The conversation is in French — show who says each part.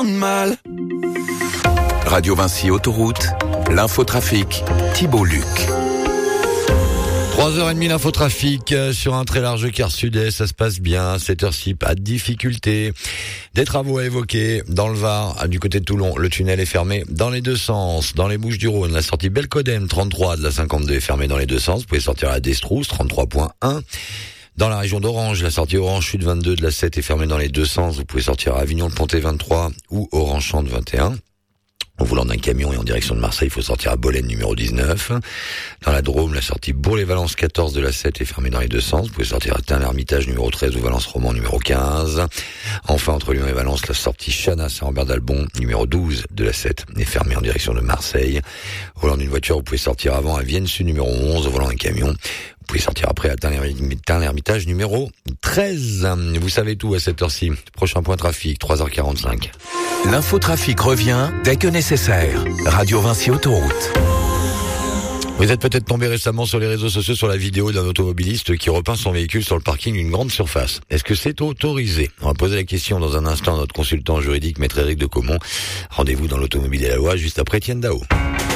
Speaker 1: de mal.
Speaker 2: Radio Vinci Autoroute, l'infotrafic, Thibault Luc.
Speaker 3: 3h30 l'infotrafic sur un très large quart sud-est, ça se passe bien, cette heure-ci, pas de difficulté. Des travaux à évoquer dans le Var, du côté de Toulon, le tunnel est fermé dans les deux sens. Dans les Bouches-du-Rhône, la sortie Belcodem 33 de la 52 est fermée dans les deux sens, vous pouvez sortir à Destrousse 33.1. Dans la région d'Orange, la sortie Orange Sud 22 de la 7 est fermée dans les deux sens, vous pouvez sortir à Avignon-le-Pontet 23 ou Orange-Chante 21. Au volant d'un camion et en direction de Marseille, il faut sortir à Bolène numéro 19. Dans la Drôme, la sortie Bourg-les-Valences 14 de la 7 est fermée dans les deux sens. Vous pouvez sortir à Tain-l'Hermitage numéro 13 ou Valence-Roman numéro 15. Enfin, entre Lyon et Valence, la sortie Chanas à Ambert-d'Albon numéro 12 de la 7 est fermée en direction de Marseille. Au volant d'une voiture, vous pouvez sortir avant à Vienne-Sud numéro 11. Au volant d'un camion, vous pouvez sortir après à Tain-l'Hermitage numéro 13. Vous savez tout à cette heure-ci. Prochain point trafic, 3h45.
Speaker 2: L'infotrafic revient dès que nécessaire. Radio Vinci Autoroute.
Speaker 3: Vous êtes peut-être tombé récemment sur les réseaux sociaux sur la vidéo d'un automobiliste qui repeint son véhicule sur le parking d'une grande surface. Est-ce que c'est autorisé? On va poser la question dans un instant à notre consultant juridique, maître Éric de Caumont. Rendez-vous dans l'automobile et la loi juste après Etienne Dao.